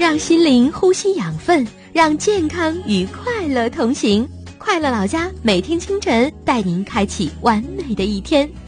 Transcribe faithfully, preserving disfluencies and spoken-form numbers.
让心灵呼吸养分，让健康与快乐同行。快乐老家每天清晨带您开启完美的一天。